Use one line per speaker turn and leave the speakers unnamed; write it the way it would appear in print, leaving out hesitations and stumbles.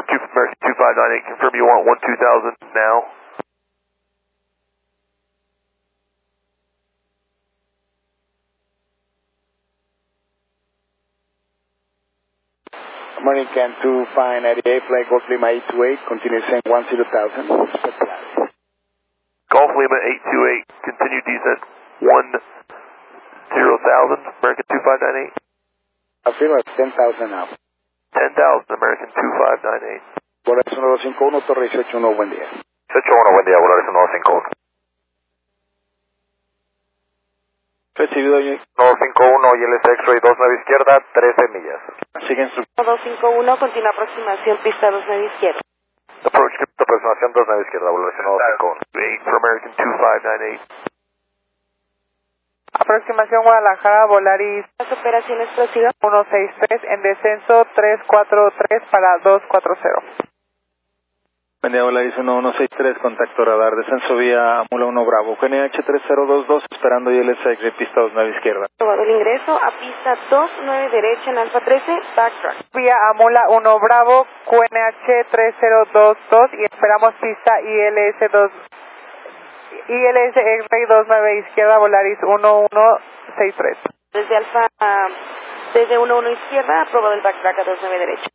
American 2598, confirm you want 12000 now.
American 2598, flight Golf Lima 828, continue descent 10,000.
Golf Lima 828, continue descent 10,000, American 2598.
Afirma 10,000 now.
10,000, American 2598.
Volaris 1251, Torre 181, buen día.
181, buen día, Volaris 151.
Recibido
251, ILS X-Ray 29 izquierda, 13 millas.
Sigue instrucción.
251, continúa aproximación, pista 29 izquierda.
Approach, aproximación 29 izquierda, Volaris 151. 8 for American 2598.
Aproximación Guadalajara, Volaris
Las operaciones próximas.
163 en descenso 343 para 240.
Buen día, Volaris 1163, contacto radar, descenso vía Amula 1 Bravo, QNH 3022, esperando ILS X-Ray, pista 29 izquierda.
Probado el ingreso a pista 29 derecha en Alfa 13, backtrack.
Vía Amula 1 Bravo, QNH 3022 y esperamos pista ILS X-Ray 29 izquierda, Volaris 1163.
Desde Alfa, desde 11 izquierda, aprobado el backtrack a 29 derecha.